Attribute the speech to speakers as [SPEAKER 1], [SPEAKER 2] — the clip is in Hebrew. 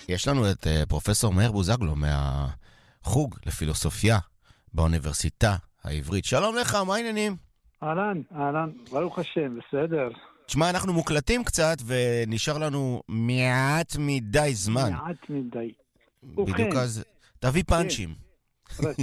[SPEAKER 1] יש לנו את פרופסור מאיר בוזגלו מהחוג לפילוסופיה באוניברסיטה העברית. שלום לך, מה העניינים?
[SPEAKER 2] אהלן, ברוך השם, בסדר.
[SPEAKER 1] תשמע, אנחנו מוקלטים קצת ונשאר לנו מעט מדי זמן.
[SPEAKER 2] מעט מדי.
[SPEAKER 1] בדיוק אז, תביא פאנצ'ים.